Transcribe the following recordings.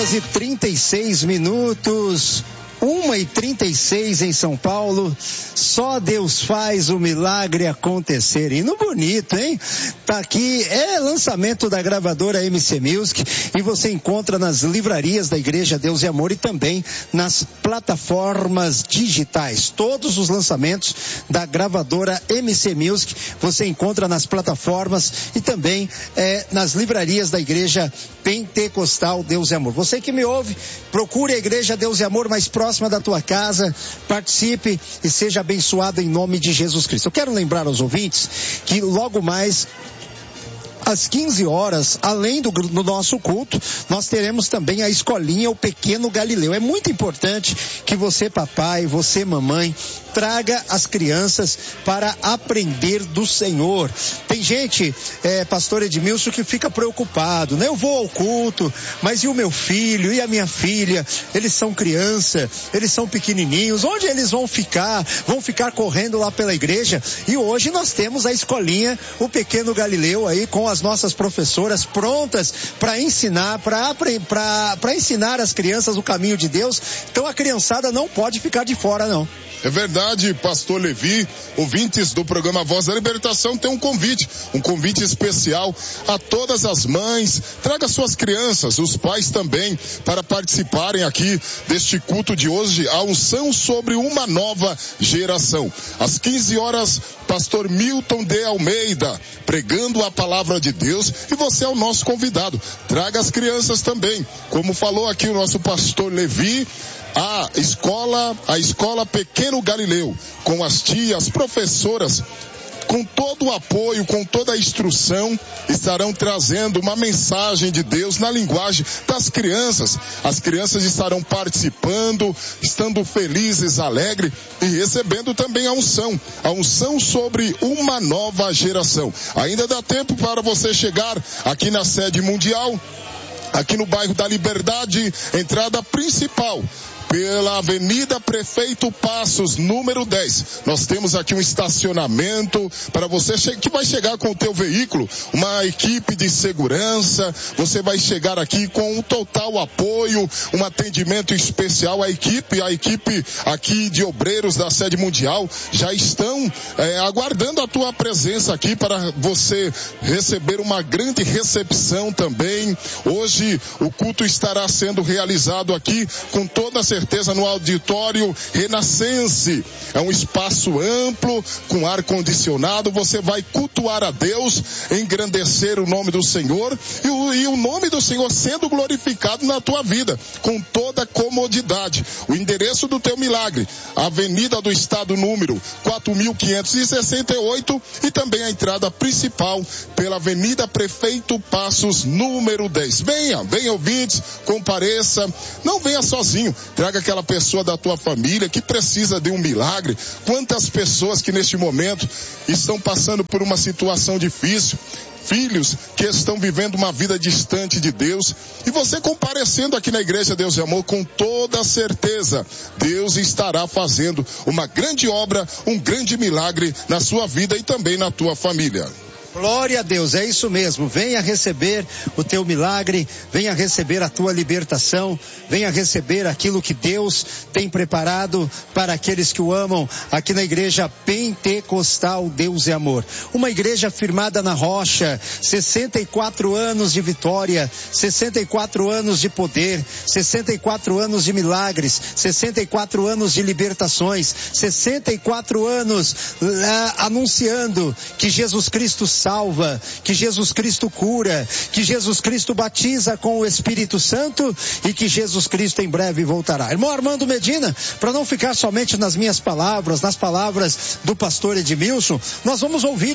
2h36. 1h36 em São Paulo. Só Deus faz o milagre acontecer. Hino bonito, hein? Tá aqui, lançamento da gravadora MC Music, e você encontra nas livrarias da Igreja Deus e Amor e também nas plataformas digitais. Todos os lançamentos da gravadora MC Music você encontra nas plataformas e também nas livrarias da Igreja Pentecostal Deus e Amor. Você que me ouve, procure a Igreja Deus e Amor mais próxima da tua casa, participe e seja abençoado em nome de Jesus Cristo. Eu quero lembrar aos ouvintes que logo mais às 15 horas, além do nosso culto, nós teremos também a escolinha, o Pequeno Galileu. É muito importante que você, papai, você, mamãe, traga as crianças para aprender do Senhor. Tem gente, pastor Edmilson, que fica preocupado, né? Eu vou ao culto, mas e o meu filho, e a minha filha? Eles são criança, eles são pequenininhos, onde eles vão ficar? Vão ficar correndo lá pela igreja? E hoje nós temos a escolinha, o Pequeno Galileu aí, com as nossas professoras prontas para ensinar, para ensinar as crianças o caminho de Deus. Então a criançada não pode ficar de fora, não. É verdade, pastor Levi. Ouvintes do programa Voz da Libertação, tem um convite especial a todas as mães. Traga suas crianças, os pais também, para participarem aqui deste culto de hoje, a unção sobre uma nova geração. Às 15 horas, pastor Milton de Almeida, pregando a palavra de Deus, e você é o nosso convidado. Traga as crianças também. Como falou aqui o nosso pastor Levi, a escola Pequeno Galileu, com as tias, professoras, com todo o apoio, com toda a instrução, estarão trazendo uma mensagem de Deus na linguagem das crianças. As crianças estarão participando, estando felizes, alegres e recebendo também a unção sobre uma nova geração. Ainda dá tempo para você chegar aqui na sede mundial, aqui no bairro da Liberdade, entrada principal, pela Avenida Prefeito Passos, número 10. Nós temos aqui um estacionamento para você que vai chegar com o teu veículo, uma equipe de segurança. Você vai chegar aqui com um total apoio, um atendimento especial. A equipe aqui de obreiros da sede mundial já estão aguardando a tua presença aqui para você receber uma grande recepção também. Hoje o culto estará sendo realizado aqui com toda a certeza no auditório Renascense. É um espaço amplo, com ar-condicionado. Você vai cultuar a Deus, engrandecer o nome do Senhor e o nome do Senhor sendo glorificado na tua vida, com toda comodidade. O endereço do teu milagre, Avenida do Estado, número 4568, e também a entrada principal pela Avenida Prefeito Passos, número 10. Venha ouvintes, compareça, não venha sozinho, traga aquela pessoa da tua família que precisa de um milagre. Quantas pessoas que neste momento estão passando por uma situação difícil, filhos que estão vivendo uma vida distante de Deus, e você comparecendo aqui na Igreja Deus e Amor, com toda certeza, Deus estará fazendo uma grande obra, um grande milagre na sua vida e também na tua família. Glória a Deus, é isso mesmo. Venha receber o teu milagre, venha receber a tua libertação, venha receber aquilo que Deus tem preparado para aqueles que o amam aqui na Igreja Pentecostal Deus e Amor. Uma igreja firmada na rocha, 64 anos de vitória, 64 anos de poder, 64 anos de milagres, 64 anos de libertações, 64 anos anunciando que Jesus Cristo salva, que Jesus Cristo cura, que Jesus Cristo batiza com o Espírito Santo e que Jesus Cristo em breve voltará. Irmão Armando Medina, para não ficar somente nas minhas palavras, nas palavras do pastor Edmilson, nós vamos ouvir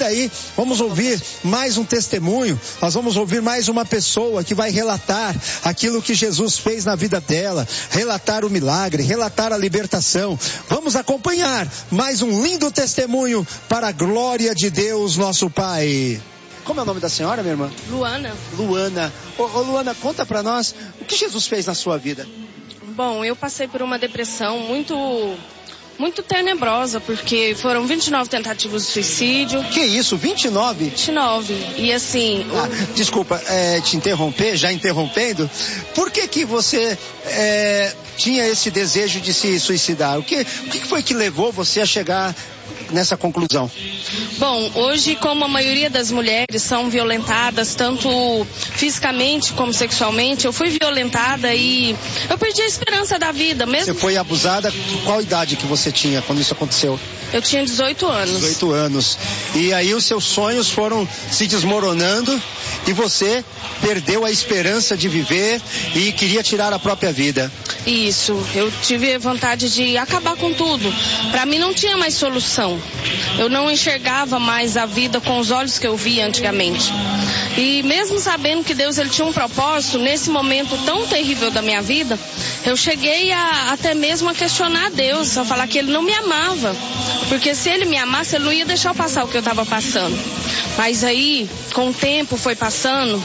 mais um testemunho, nós vamos ouvir mais uma pessoa que vai relatar aquilo que Jesus fez na vida dela, relatar o milagre, relatar a libertação. Vamos acompanhar mais um lindo testemunho para a glória de Deus, nosso Pai. Como é o nome da senhora, minha irmã? Luana. Luana. Ô Luana, conta pra nós o que Jesus fez na sua vida. Bom, eu passei por uma depressão muito muito tenebrosa, porque foram 29 tentativas de suicídio. Que isso, 29? 29. E assim... Desculpa, te interromper, já interrompendo. Por que você tinha esse desejo de se suicidar? O que foi que levou você a chegar nessa conclusão? Bom, hoje, como a maioria das mulheres são violentadas, tanto fisicamente como sexualmente, eu fui violentada e eu perdi a esperança da vida mesmo. Você foi abusada? Qual idade que você tinha quando isso aconteceu? Eu tinha 18 anos. 18 anos. E aí os seus sonhos foram se desmoronando e você perdeu a esperança de viver e queria tirar a própria vida. Isso, eu tive vontade de acabar com tudo. Para mim não tinha mais solução. Eu não enxergava mais a vida com os olhos que eu via antigamente. E mesmo sabendo que Deus ele tinha um propósito, nesse momento tão terrível da minha vida, eu cheguei até mesmo a questionar Deus, a falar que ele não me amava. Porque se ele me amasse, ele não ia deixar eu passar o que eu estava passando. Mas aí, com o tempo foi passando,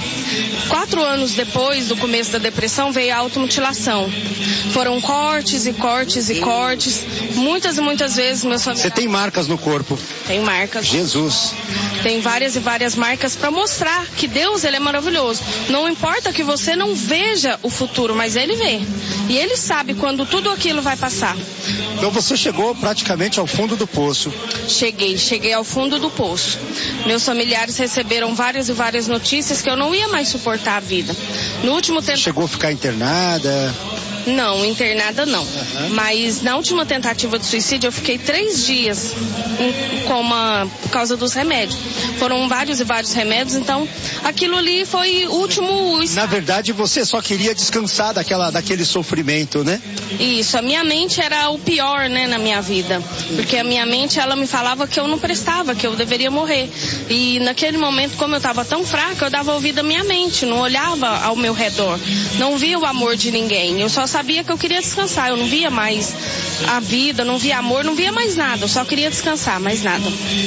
4 anos depois do começo da depressão, veio a automutilação. Foram cortes e cortes e cortes. Muitas e muitas vezes meus familiares... Você tem marcas no corpo? Tem marcas. Jesus. Tem várias e várias marcas para mostrar que Deus ele é maravilhoso. Não importa que você não veja o futuro, mas ele vê. E ele sabe quando tudo aquilo vai passar. Então você chegou praticamente ao fundo do poço. Cheguei ao fundo do poço. Meus familiares receberam várias e várias notícias que eu não ia mais suportar a vida. No último tempo... Chegou a ficar internada? Não, internada não. Mas na última tentativa de suicídio eu fiquei 3 dias em coma por causa dos remédios. Foram vários e vários remédios, então aquilo ali foi o último... Na verdade você só queria descansar daquele sofrimento, né? Isso, a minha mente era o pior, né, na minha vida. Porque a minha mente, ela me falava que eu não prestava, que eu deveria morrer. E naquele momento, como eu estava tão fraca, eu dava ouvido à minha mente, não olhava ao meu redor. Não via o amor de ninguém. Eu só sabia que eu queria descansar, eu não via mais a vida, não via amor, não via mais nada, eu só queria descansar, mais nada.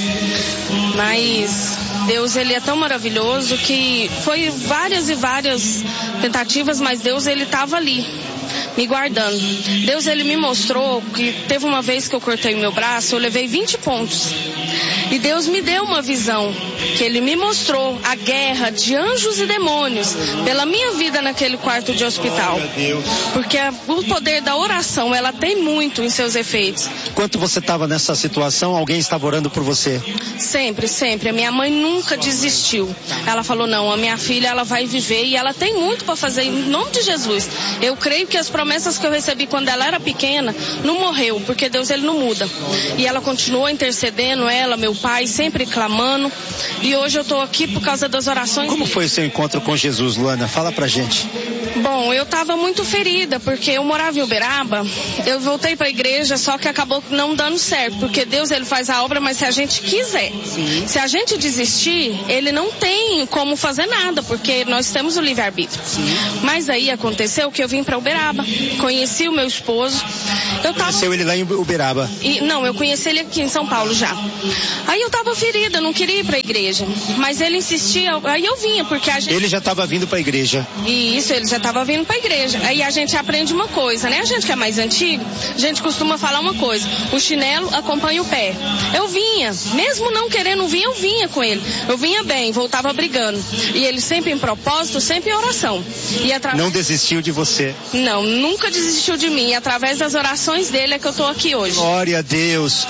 Mas Deus, ele é tão maravilhoso que foi várias e várias tentativas, mas Deus, ele estava ali, me guardando. Deus, ele me mostrou que teve uma vez que eu cortei o meu braço, eu levei 20 pontos. E Deus me deu uma visão, que ele me mostrou a guerra de anjos e demônios pela minha vida naquele quarto de hospital. Porque o poder da oração, ela tem muito em seus efeitos. Enquanto você estava nessa situação, alguém estava orando por você? Sempre, sempre. A minha mãe nunca desistiu. Ela falou, não, a minha filha, ela vai viver e ela tem muito para fazer em nome de Jesus. Eu creio que as promessas que eu recebi quando ela era pequena, não morreu, porque Deus, ele não muda. E ela continuou intercedendo, ela, meu pai, sempre clamando. E hoje eu estou aqui por causa das orações. Como foi o seu encontro com Jesus, Luana? Fala pra gente. Bom, eu estava muito ferida, porque eu morava em Uberaba, eu voltei para a igreja, só que acabou não dando certo, porque Deus, ele faz a obra, mas se a gente quiser. Sim. Se a gente desistir, ele não tem como fazer nada, porque nós temos o livre-arbítrio. Mas aí aconteceu que eu vim para Uberaba, conheci o meu esposo. Conheceu ele lá em Uberaba? Não, eu conheci ele aqui em São Paulo já. Aí eu estava ferida, não queria ir para a igreja, mas ele insistia, aí eu vinha, porque a gente... Ele já estava vindo para a igreja? Isso, ele já estava vindo para a igreja. Aí a gente aprende uma coisa, né? A gente que é mais antigo, a gente costuma falar uma coisa: o chinelo acompanha o pé. Eu vinha, mesmo não querendo vir, eu vinha com ele. Eu vinha bem, voltava brigando. E ele sempre em propósito, sempre em oração. E Não desistiu de você? Não, nunca desistiu de mim. E através das orações dele é que eu estou aqui hoje. Glória a Deus.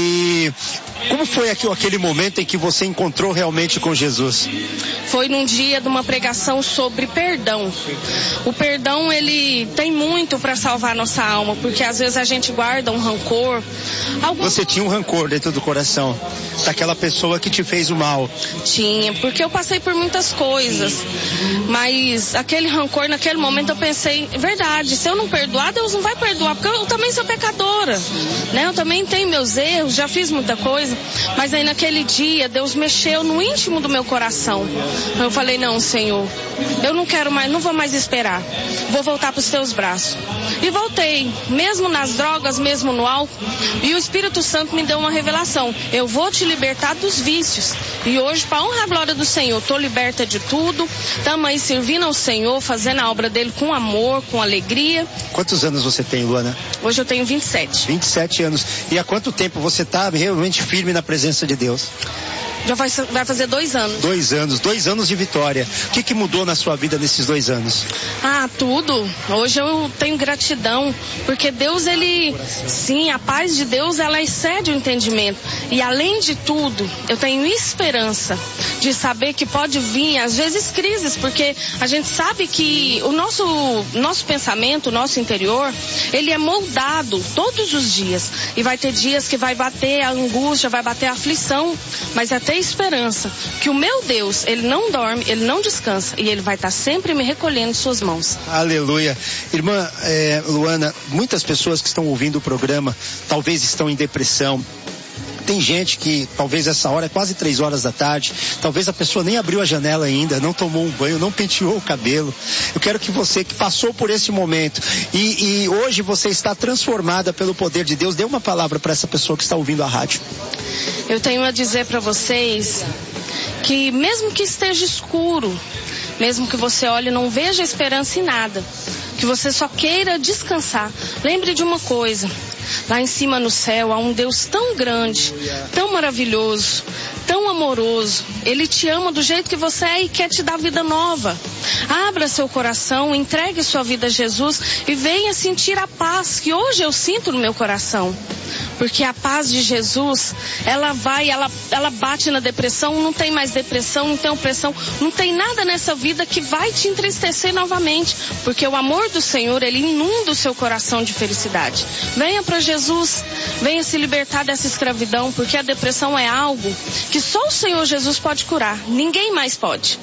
E como foi aquele momento em que você encontrou realmente com Jesus? Foi num dia de uma pregação sobre perdão. O perdão, ele tem muito para salvar nossa alma, porque às vezes a gente guarda um rancor. Você tinha um rancor dentro do coração daquela pessoa que te fez o mal? Tinha, porque eu passei por muitas coisas, mas aquele rancor, naquele momento eu pensei, verdade, se eu não perdoar, Deus não vai perdoar, porque eu também sou pecadora, né? Eu também tenho meus erros, já fiz muita coisa. coisa. Mas aí naquele dia, Deus mexeu no íntimo do meu coração. Eu falei, não, Senhor, eu não quero mais, não vou mais esperar. Vou voltar para os teus braços. E voltei, mesmo nas drogas, mesmo no álcool. E o Espírito Santo me deu uma revelação. Eu vou te libertar dos vícios. E hoje, para honrar a glória do Senhor, estou liberta de tudo. Estamos aí servindo ao Senhor, fazendo a obra dele com amor, com alegria. Quantos anos você tem, Luana? Hoje eu tenho 27. 27 anos. E há quanto tempo você está realmente firme na presença de Deus? Já vai fazer 2 anos. 2 anos, 2 anos de vitória. O que mudou na sua vida nesses 2 anos? Tudo. Hoje eu tenho gratidão, porque Deus, sim, a paz de Deus, ela excede o entendimento. E além de tudo, eu tenho esperança de saber que pode vir, às vezes, crises, porque a gente sabe que o nosso pensamento, o nosso interior, ele é moldado todos os dias. E vai ter dias que vai bater a angústia, vai bater a aflição, mas é ter esperança que o meu Deus, ele não dorme, ele não descansa e ele vai estar sempre me recolhendo em suas mãos. Aleluia. Irmã Luana, muitas pessoas que estão ouvindo o programa talvez estão em depressão. Tem gente que talvez essa hora é quase 3 horas da tarde, talvez a pessoa nem abriu a janela ainda, não tomou um banho, não penteou o cabelo. Eu quero que você que passou por esse momento e hoje você está transformada pelo poder de Deus, dê uma palavra para essa pessoa que está ouvindo a rádio. Eu tenho a dizer para vocês que mesmo que esteja escuro, mesmo que você olhe e não veja esperança em nada, que você só queira descansar, lembre de uma coisa: lá em cima no céu há um Deus tão grande, tão maravilhoso, tão amoroso. Ele te ama do jeito que você é e quer te dar vida nova. Abra seu coração, entregue sua vida a Jesus e venha sentir a paz que hoje eu sinto no meu coração. Porque a paz de Jesus, ela bate na depressão, não tem mais depressão, não tem opressão, não tem nada nessa vida que vai te entristecer novamente. Porque o amor do Senhor, ele inunda o seu coração de felicidade. Venha para Jesus, venha se libertar dessa escravidão, porque a depressão é algo que só o Senhor Jesus pode curar, ninguém mais pode.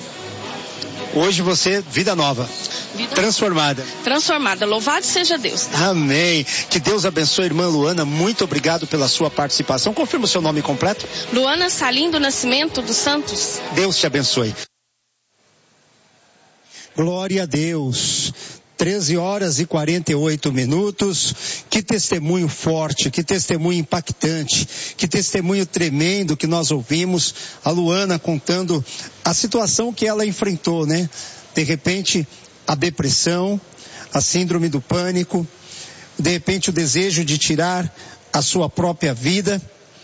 Hoje você, vida nova. Transformada. Transformada. Louvado seja Deus. Amém. Que Deus abençoe a irmã Luana. Muito obrigado pela sua participação. Confirma o seu nome completo. Luana Salim do Nascimento dos Santos. Deus te abençoe. Glória a Deus. 13 horas e 48 minutos, que testemunho forte, que testemunho impactante, que testemunho tremendo que nós ouvimos, a Luana contando a situação que ela enfrentou, né? De repente, a depressão, a síndrome do pânico, de repente o desejo de tirar a sua própria vida,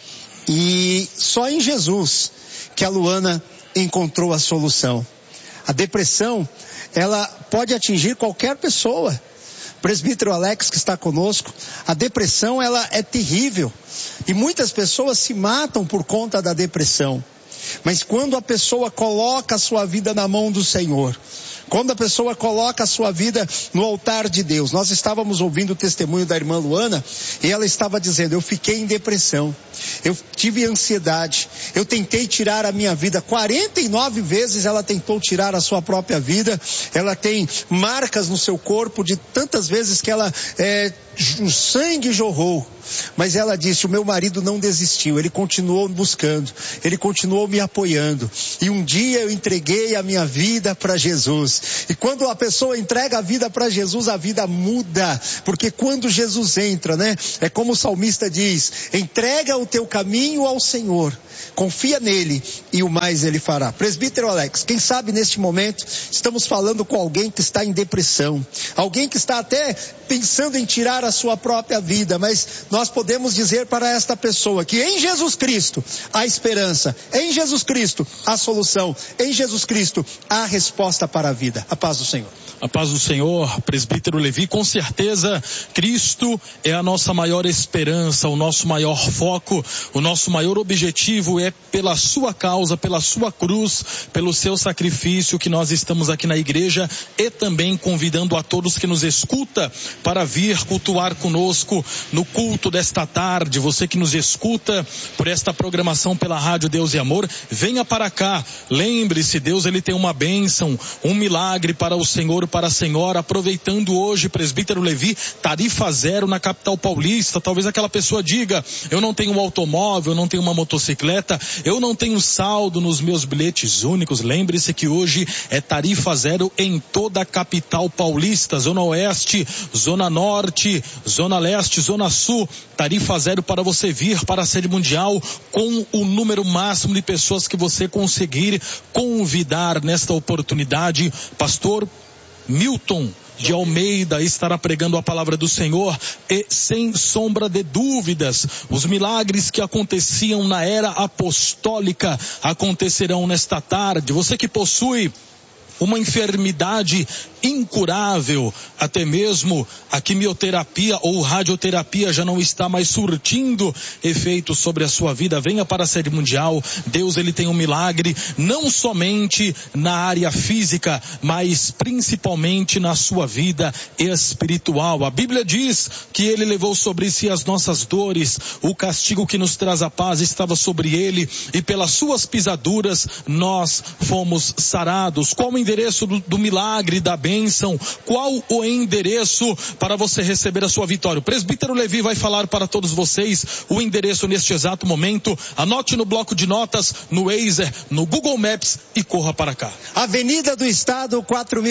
e só em Jesus que a Luana encontrou a solução. A depressão, ela pode atingir qualquer pessoa. Presbítero Alex, que está conosco, a depressão, ela é terrível. E muitas pessoas se matam por conta da depressão. Mas quando a pessoa coloca a sua vida na mão do Senhor, quando a pessoa coloca a sua vida no altar de Deus, nós estávamos ouvindo o testemunho da irmã Luana, e ela estava dizendo: eu fiquei em depressão, eu tive ansiedade, eu tentei tirar a minha vida, 49 vezes ela tentou tirar a sua própria vida, ela tem marcas no seu corpo de tantas vezes que o sangue jorrou, mas ela disse: o meu marido não desistiu, ele continuou buscando, ele continuou me apoiando, e um dia eu entreguei a minha vida para Jesus. E quando a pessoa entrega a vida para Jesus, a vida muda, porque quando Jesus entra, né, é como o salmista diz: entrega o teu caminho ao Senhor, confia nele e o mais ele fará. Presbítero Alex, quem sabe neste momento estamos falando com alguém que está em depressão, alguém que está até pensando em tirar a sua própria vida, mas nós podemos dizer para esta pessoa que em Jesus Cristo há esperança, em Jesus Cristo há solução, em Jesus Cristo há resposta para a vida. A paz do Senhor. A paz do Senhor, presbítero Levi, com certeza Cristo é a nossa maior esperança, o nosso maior foco, o nosso maior objetivo é pela sua causa, pela sua cruz, pelo seu sacrifício que nós estamos aqui na igreja e também convidando a todos que nos escuta para vir cultuar conosco no culto desta tarde. Você que nos escuta por esta programação pela Rádio Deus e Amor, venha para cá. Lembre-se, Deus ele tem uma bênção, um milagre milagre para o senhor, para a senhora, aproveitando hoje, presbítero Levi, tarifa zero na capital paulista. Talvez aquela pessoa diga, eu não tenho um automóvel, eu não tenho uma motocicleta, eu não tenho saldo nos meus bilhetes únicos. Lembre-se que hoje é tarifa zero em toda a capital paulista, zona oeste, zona norte, zona leste, zona sul, tarifa zero para você vir para a sede mundial com o número máximo de pessoas que você conseguir convidar nesta oportunidade. Pastor Milton de Almeida estará pregando a palavra do Senhor e, sem sombra de dúvidas, os milagres que aconteciam na era apostólica acontecerão nesta tarde. Você que possui uma enfermidade incurável, até mesmo a quimioterapia ou radioterapia já não está mais surtindo efeito sobre a sua vida, venha para a sede mundial. Deus, ele tem um milagre não somente na área física, mas principalmente na sua vida espiritual. A Bíblia diz que ele levou sobre si as nossas dores, o castigo que nos traz a paz estava sobre ele, e pelas suas pisaduras nós fomos sarados. Qual o endereço do milagre, da bênção? Qual o endereço para você receber a sua vitória? O presbítero Levi vai falar para todos vocês o endereço neste exato momento. Anote no bloco de notas, no Waze, no Google Maps e corra para cá. Avenida do Estado,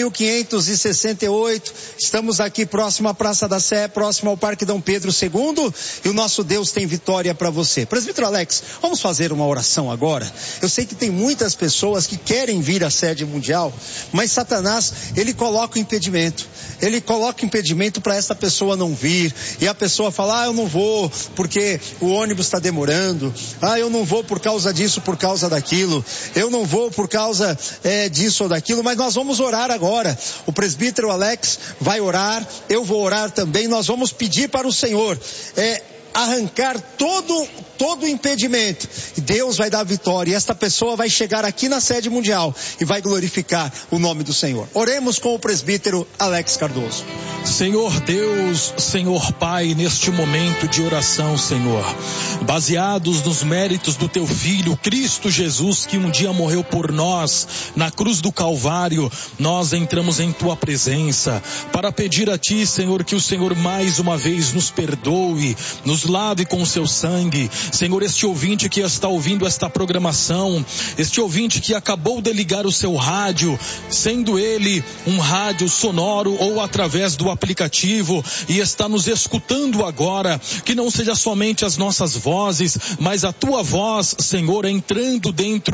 4.568. Estamos aqui próximo à Praça da Sé, próximo ao Parque Dom Pedro II, e o nosso Deus tem vitória para você. Presbítero Alex, vamos fazer uma oração agora? Eu sei que tem muitas pessoas que querem vir à sede mundial, mas Satanás, ele coloca impedimento. Ele coloca impedimento para essa pessoa não vir, e a pessoa fala, eu não vou porque o ônibus está demorando, eu não vou por causa disso, por causa daquilo, eu não vou por causa disso ou daquilo. Mas nós vamos orar agora. O presbítero Alex vai orar, eu vou orar também. Nós vamos pedir para o Senhor arrancar todo impedimento, e Deus vai dar vitória, e esta pessoa vai chegar aqui na sede mundial e vai glorificar o nome do Senhor. Oremos com o presbítero Alex Cardoso. Senhor Deus, Senhor Pai, neste momento de oração, Senhor, baseados nos méritos do teu Filho, Cristo Jesus, que um dia morreu por nós, na cruz do Calvário, nós entramos em tua presença, para pedir a ti, Senhor, que o Senhor mais uma vez nos perdoe, nos lave com o seu sangue. Senhor, este ouvinte que está ouvindo esta programação, este ouvinte que acabou de ligar o seu rádio, sendo ele um rádio sonoro ou através do aplicativo, e está nos escutando agora, que não seja somente as nossas vozes, mas a tua voz, Senhor, entrando dentro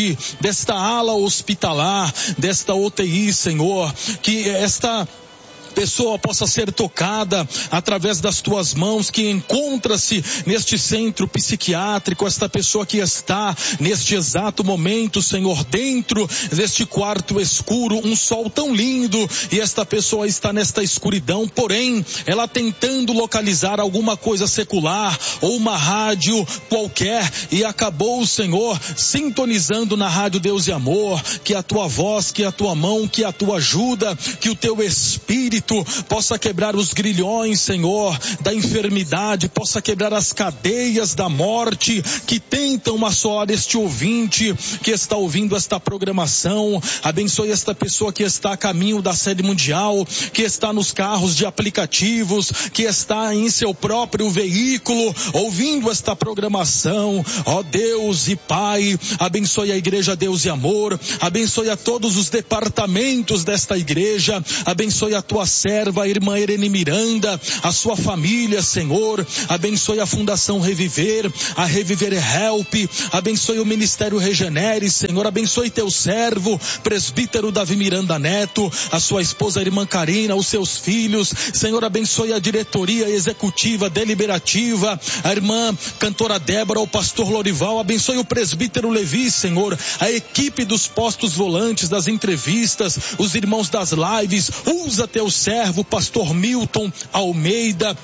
desta ala hospitalar, desta UTI, Senhor, que esta pessoa possa ser tocada através das tuas mãos, que encontra-se neste centro psiquiátrico, esta pessoa que está neste exato momento, Senhor, dentro deste quarto escuro, um sol tão lindo, e esta pessoa está nesta escuridão, porém, ela tentando localizar alguma coisa secular, ou uma rádio qualquer, e acabou, Senhor, sintonizando na rádio Deus e Amor. Que a tua voz, que a tua mão, que a tua ajuda, que o teu Espírito possa quebrar os grilhões, Senhor, da enfermidade, possa quebrar as cadeias da morte que tentam assolar este ouvinte que está ouvindo esta programação. Abençoe esta pessoa que está a caminho da sede mundial, que está nos carros de aplicativos, que está em seu próprio veículo ouvindo esta programação. Ó Deus e Pai, abençoe a igreja Deus e Amor, abençoe a todos os departamentos desta igreja, abençoe a tua serva, a irmã Irene Miranda, a sua família, Senhor, abençoe a Fundação Reviver, a Reviver Help, abençoe o Ministério Regenere, Senhor, abençoe teu servo, presbítero Davi Miranda Neto, a sua esposa, a irmã Karina, os seus filhos, Senhor, abençoe a diretoria executiva, deliberativa, a irmã cantora Débora, o pastor Lorival, abençoe o presbítero Levi, Senhor, a equipe dos postos volantes, das entrevistas, os irmãos das lives, usa teu servo, pastor Milton Almeida,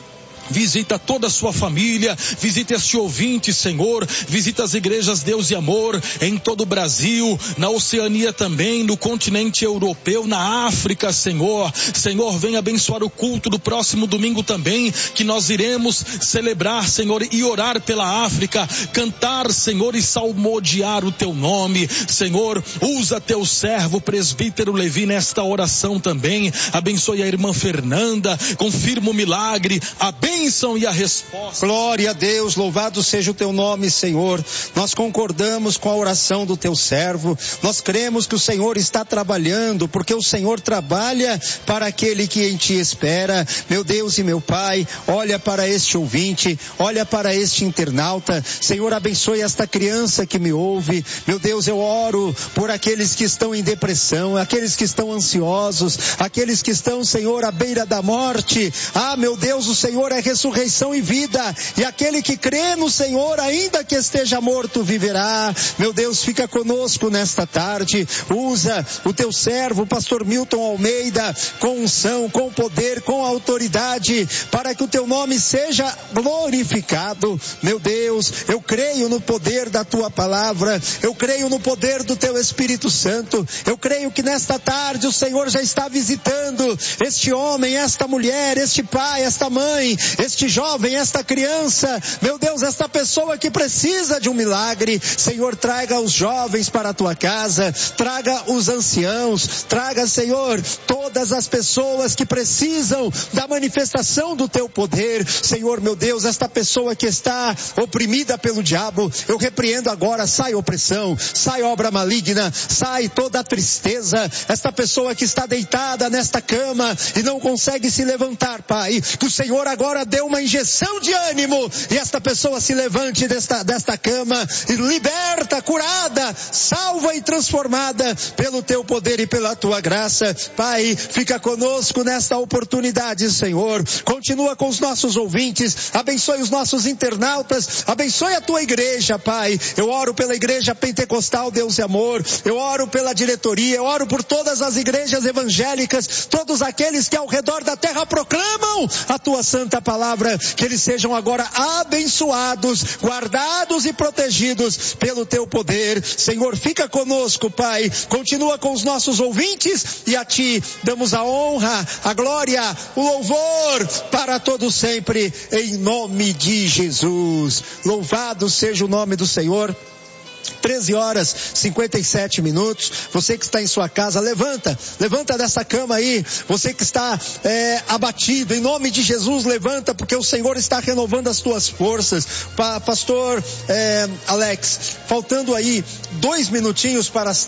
Visita toda a sua família, visita este ouvinte, Senhor, visita as igrejas Deus e Amor em todo o Brasil, na Oceania também, no continente europeu, na África, Senhor. Senhor, vem abençoar o culto do próximo domingo também, que nós iremos celebrar, Senhor, e orar pela África, cantar, Senhor, e salmodiar o teu nome. Senhor, usa teu servo, presbítero Levi, nesta oração também. Abençoe a irmã Fernanda, confirma o milagre, a bênção e a resposta. Glória a Deus, louvado seja o teu nome, Senhor. Nós concordamos com a oração do teu servo. Nós cremos que o Senhor está trabalhando, porque o Senhor trabalha para aquele que em ti espera. Meu Deus e meu Pai, olha para este ouvinte, olha para este internauta. Senhor, abençoe esta criança que me ouve. Meu Deus, eu oro por aqueles que estão em depressão, aqueles que estão ansiosos, aqueles que estão, Senhor, à beira da morte. Ah, meu Deus, o Senhor é ressurreição e vida, e aquele que crê no Senhor, ainda que esteja morto, viverá. Meu Deus, fica conosco nesta tarde. Usa o teu servo, o pastor Milton Almeida, com unção, com poder, com autoridade, para que o teu nome seja glorificado. Meu Deus, eu creio no poder da tua palavra, eu creio no poder do teu Espírito Santo. Eu creio que nesta tarde o Senhor já está visitando este homem, esta mulher, este pai, esta mãe, este jovem, esta criança. Meu Deus, esta pessoa que precisa de um milagre. Senhor, traga os jovens para a tua casa, traga os anciãos, traga, Senhor, todas as pessoas que precisam da manifestação do teu poder. Senhor, meu Deus, esta pessoa que está oprimida pelo diabo, eu repreendo agora, sai opressão, sai obra maligna, sai toda a tristeza. Esta pessoa que está deitada nesta cama e não consegue se levantar, Pai, que o Senhor agora dê uma injeção de ânimo e esta pessoa se levante desta cama, e liberta, curada, salva e transformada pelo teu poder e pela tua graça. Pai, fica conosco nesta oportunidade, Senhor. Continua com os nossos ouvintes, abençoe os nossos internautas, abençoe a tua igreja, Pai. Eu oro pela igreja pentecostal Deus e Amor, eu oro pela diretoria, eu oro por todas as igrejas evangélicas, todos aqueles que ao redor da terra proclamam a tua santa palavra, que eles sejam agora abençoados, guardados e protegidos pelo teu poder. Senhor, fica conosco, Pai, continua com os nossos ouvintes, e a ti damos a honra, a glória, o louvor para todos sempre, em nome de Jesus. Louvado seja o nome do Senhor. 13h57. Você que está em sua casa, levanta dessa cama aí. Você que está abatido, em nome de Jesus, levanta, porque o Senhor está renovando as tuas forças. Pastor Alex, faltando aí 2 minutinhos para as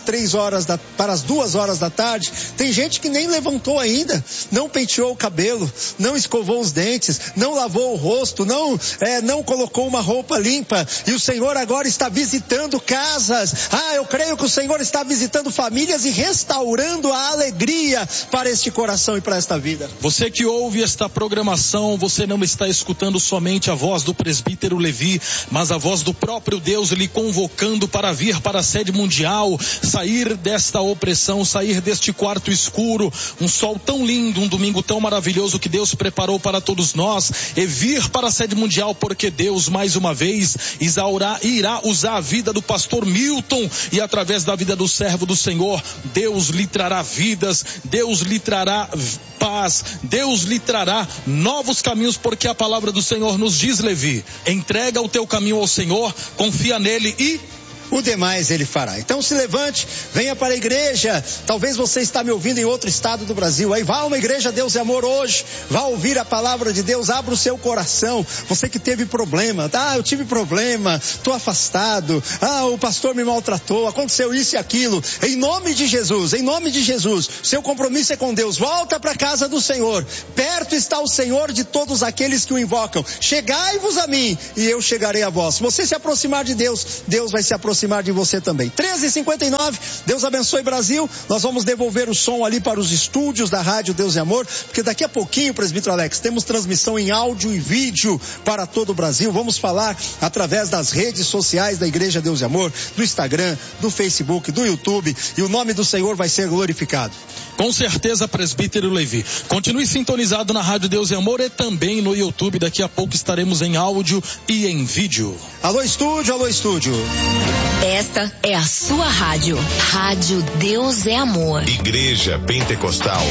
2 horas da tarde, tem gente que nem levantou ainda, não penteou o cabelo, não escovou os dentes, não lavou o rosto, não colocou uma roupa limpa, e o Senhor agora está visitando casas. Eu creio que o Senhor está visitando famílias e restaurando a alegria para este coração e para esta vida. Você que ouve esta programação, você não está escutando somente a voz do presbítero Levi, mas a voz do próprio Deus lhe convocando para vir para a sede mundial, sair desta opressão, sair deste quarto escuro, um sol tão lindo, um domingo tão maravilhoso que Deus preparou para todos nós, e vir para a sede mundial, porque Deus mais uma vez irá usar a vida do pastor Milton, e através da vida do servo do Senhor, Deus lhe trará vidas, Deus lhe trará paz, Deus lhe trará novos caminhos, porque a palavra do Senhor nos diz, Levi, entrega o teu caminho ao Senhor, confia nele e o demais ele fará. Então se levante, venha para a igreja. Talvez você está me ouvindo em outro estado do Brasil, aí vá a uma igreja Deus e Amor hoje, vá ouvir a palavra de Deus, abra o seu coração. Você que teve problema, eu tive problema, estou afastado, o pastor me maltratou, aconteceu isso e aquilo. Em nome de Jesus, seu compromisso é com Deus. Volta para a casa do Senhor, perto está o Senhor de todos aqueles que o invocam. Chegai-vos a mim e eu chegarei a vós. Se você se aproximar de Deus, Deus vai se aproximar de você também. 13h59, Deus abençoe Brasil. Nós vamos devolver o som ali para os estúdios da Rádio Deus e Amor, porque daqui a pouquinho, presbítero Alex, temos transmissão em áudio e vídeo para todo o Brasil. Vamos falar através das redes sociais da Igreja Deus e Amor, do Instagram, do Facebook, do YouTube, e o nome do Senhor vai ser glorificado. Com certeza, presbítero Levi. Continue sintonizado na Rádio Deus e Amor e também no YouTube. Daqui a pouco estaremos em áudio e em vídeo. Alô, estúdio, alô, estúdio. Esta é a sua rádio. Rádio Deus é Amor. Igreja Pentecostal